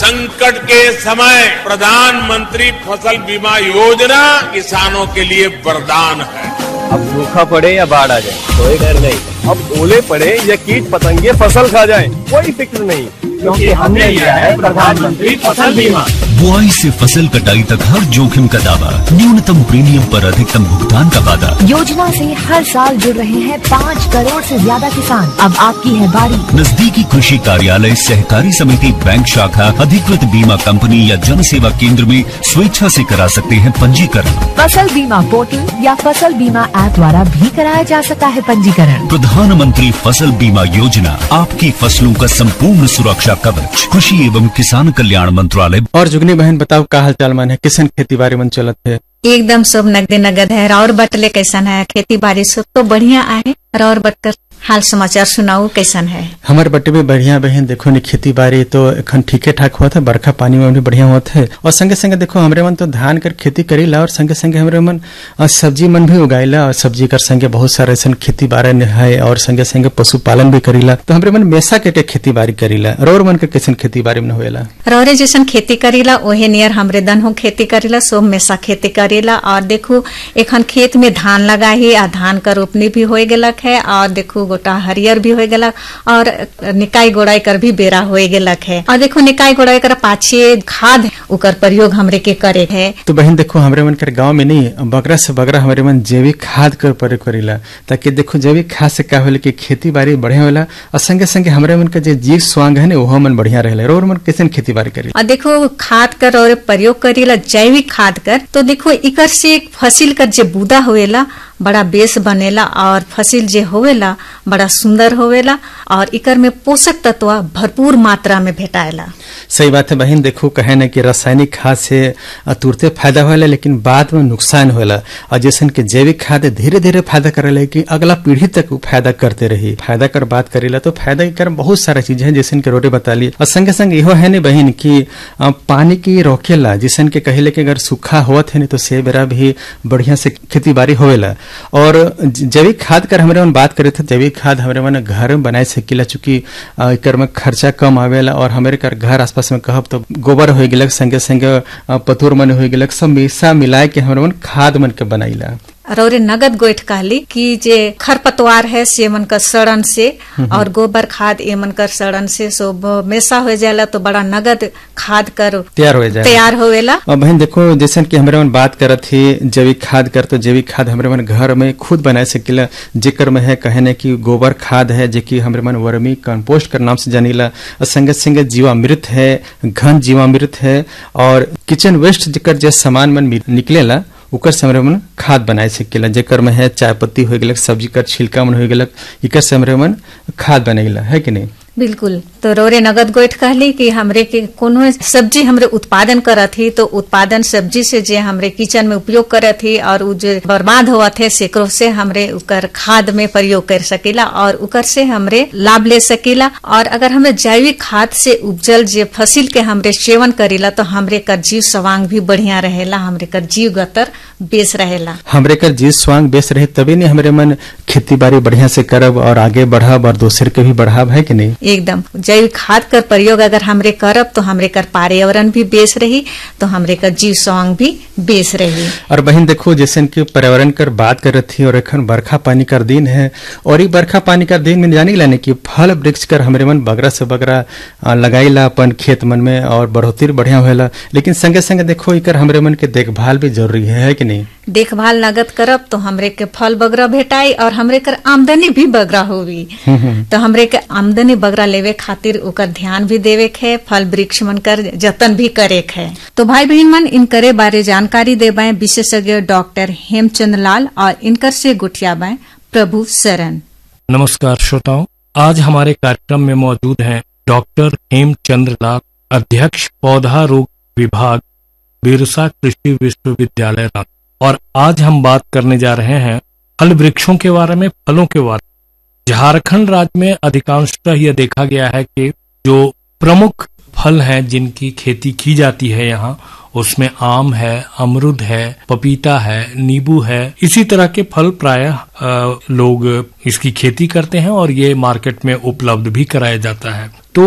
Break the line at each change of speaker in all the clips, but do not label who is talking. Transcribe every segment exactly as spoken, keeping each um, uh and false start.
संकट के समय प्रधानमंत्री फसल बीमा योजना किसानों के लिए वरदान है।
अब सूखा पड़े या बाढ़ आ जाए कोई डर नहीं, अब ओले पड़े या कीट पतंगे फसल खा जाए कोई फिक्र नहीं, क्योंकि हमने लिया है प्रधानमंत्री फसल बीमा।
बुआई से फसल कटाई तक हर जोखिम का दावा, न्यूनतम प्रीमियम पर अधिकतम भुगतान का वादा।
योजना से हर साल जुड़ रहे हैं पाँच करोड़ से ज्यादा किसान। अब आपकी है बारी।
नजदीकी कृषि कार्यालय, सहकारी समिति, बैंक शाखा, अधिकृत बीमा कंपनी या जन सेवा केंद्र में स्वेच्छा से करा सकते हैं पंजीकरण।
फसल बीमा पोर्टल या फसल बीमा ऐप द्वारा भी कराया जा सकता है पंजीकरण।
प्रधानमंत्री फसल बीमा योजना, आपकी फसलों का संपूर्ण सुरक्षा कवच, कृषि एवं किसान कल्याण मंत्रालय।
और जुगनी बहन बताओ का हाल चाल मन है, किसन खेती बाड़ी मन चलत है?
एकदम सब नगदे नगद है। और बटले कैसन है? खेती बाड़ी सब तो बढ़िया है। और बटकर हाल समाचार सुनाओ कैसन है?
हमारे बटे में बढ़िया बहन देखो नि खेती बाड़ी तो एखन ठीके ठाक हुआ था, बरखा पानी में भी बढ़िया हुआ है। और संगे संगे देखो हमरे मन तो धान कर खेती करीला और संगे संगे हमरे मन सब्जी मन भी उगाईला और सब्जी कर संगे बहुत सारे ऐसा खेती बाड़ी है और संगे संगे पशुपालन भी करीला। तो हमरे मन मेसा के खेती बाड़ी करीला। रोर मन के कैसन खेती बाड़ी में होएला?
रोरे जैसन खेती करीला ओहे नियर हमरे दन हो खेती करीला, सो मेसा खेती करीला। और देखो एखन खेत में धान लगा ही आ धान का रोपनी भी हो गेलक है और देखो गोटा हरियर भी हो गेलक और निकाई गोड़ाई कर भी बेरा हो गेलक है। और देखो निकाई गोड़ाई कर पाछे खाद उकर प्रयोग हमरे के करे है।
तो बहन देखो हमरे मन कर गांव में नहीं बगरा से बगरा हमरे मन जैविक खाद कर प्रयोग करेला, ताकि देखो जैविक खाद से क्या होला कि खेती बाड़ी बढ़िया होला और संगे संगे हमरे मन का जो जीव स्वांग है ना वो मन बढ़िया रहेला। रोर मन कैसे खेती बाड़ी करी?
और देखो खाद कर और प्रयोग करेला जैविक खाद कर, तो देखो इकर से फसिल कर जो बूदा होएला बड़ा बेस बनेला और फसिल जे होवेला बड़ा सुंदर होवेला और इकर में पोषक तत्व भरपूर मात्रा में भेटाएला।
सही बात है बहन। देखो कहे न कि रासायनिक खाद से तुरते फायदा होला लेकिन बाद में नुकसान होला, और जैसे कि जैविक खाद धीरे धीरे फायदा करेला कि अगला पीढ़ी तक फायदा करते रही। फायदा कर बात करेला तो फायदा कर बहुत सारा चीज है जैसे कि रोटे बता ली। और संगे संग इहो है नहीं बहन कि पानी की रोकेला, जैसे कि कहले कि अगर सूखा होत है नहीं तो से बेरा भी बढ़िया से खेती बाड़ी होवेला। और जैविक खाद कर हमारे मन बात करे थे, जैविक खाद हमारे मन घर में बनाए सकेला, चूंकि एकर में खर्चा कम आवेला और हमारे कर घर आसपास में कहब तो गोबर हो गेलक संगे संगे पतूर मन हो गेलक, सब मिसा मिलाए के हमारे मन खाद मन के बनाईला।
और नगद गोइठ कहली कि जे खरपतवार है से मन का सड़न से और गोबर खाद ये मन कर सड़न से सो मेसा हो जाला तो बड़ा नगद खाद कर
तैयार हो जाए
तैयार होवेला।
और बहन देखो जैसे कि हमारे मन बात करत थी जैविक खाद कर, तो जैविक खाद हमारे मन घर में खुद बनाए सकेला, जेकर में है कहने की गोबर खाद है जो कि हमारे मन वर्मी कंपोस्ट कर नाम से जानीला। और संगे संगे जीवामृत है, घन जीवामृत है और किचन वेस्ट जेकर जे सामान मन निकलेला उकर से हमरे मन खाद बनाए सकेला, जेकर में है चाय पत्ती हो गेलक, सब्जी कर छिलका मन हो गेलक, इकर से हमरे मन खाद बनेला है कि नहीं?
बिल्कुल। तो रोरे नगद गोइठ कहली कि हमरे के कोनो सब्जी हमरे उत्पादन करत ही तो उत्पादन सब्जी से जे हमरे किचन में उपयोग करत ही और उ जो बर्बाद होवत है सेकरो से हमरे उकर खाद में प्रयोग कर सकेला और उकर से हमरे लाभ ले सकेला। और अगर हमरे जैविक खाद से उपजल जे फसिल के हमरे सेवन करेला तो हमरे कर जीव स्वांग भी बढ़िया रहेला, हमरे कर जीव गतर बेस रहेला।
हमरे कर जीव स्वांग बेस रहे तभी नहीं हमरे मन खेती बाड़ी बढ़िया से करब और आगे बढ़ब और दूसरे के भी बढ़ाब है कि नहीं?
एकदम। जैविक खाद कर प्रयोग अगर हमरे करब तो हमरे कर पर्यावरण भी बेस रही, तो हमरे कर जीव स्वांग भी बेस रही।
और बहन देखो जैसे कि पर्यावरण कर बात कर रही थी और एखन बरखा पानी कर दिन है और ये बरखा पानी कर दिन में जानी लाने की फल वृक्ष कर हमरे मन बगरा से बगरा लगाईला अपन खेत मन में और बढ़ोतरी बढ़िया होएला, लेकिन संगे संगे देखो इकर हमरे मन के देखभाल भी जरूरी है, है कि नहीं?
देखभाल नगद करब तो हमरे के फल बगरा भेटाई और हमरे कर आमदनी भी बगरा होगी। तो हमरे के आमदनी बगरा लेवे खातिर ओकर ध्यान भी देवे है, फल वृक्ष मन कर जतन भी करे है। तो भाई बहन मन इन करे बारे जानकारी देबाए विशेषज्ञ डॉक्टर हेमचंद लाल और इनकर से गुठियाबाए प्रभु शरण।
नमस्कार श्रोताओं, आज हमारे कार्यक्रम में मौजूद हैं डॉक्टर हेमचंद लाल, अध्यक्ष पौधा रोग विभाग, बिरसा कृषि विश्वविद्यालय रांची। और आज हम बात करने जा रहे हैं फल वृक्षों के बारे में, फलों के बारे में। झारखंड राज्य में अधिकांशतः यह देखा गया है कि जो प्रमुख फल हैं जिनकी खेती की जाती है यहाँ, उसमें आम है, अमरूद है, पपीता है, नींबू है, इसी तरह के फल प्रायः लोग इसकी खेती करते हैं और ये मार्केट में उपलब्ध भी कराया जाता है। तो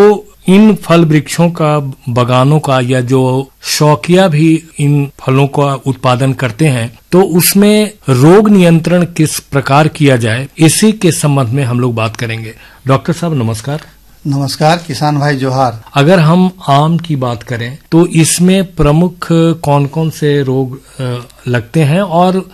इन फल वृक्षों का, बगानों का, या जो शौकिया भी इन फलों का उत्पादन करते हैं, तो उसमें रोग नियंत्रण किस प्रकार किया जाए, इसी के संबंध में हम लोग बात करेंगे। डॉक्टर साहब नमस्कार।
नमस्कार किसान भाई, जोहार।
अगर हम आम की बात करें तो इसमें प्रमुख कौन कौन से रोग लगते हैं और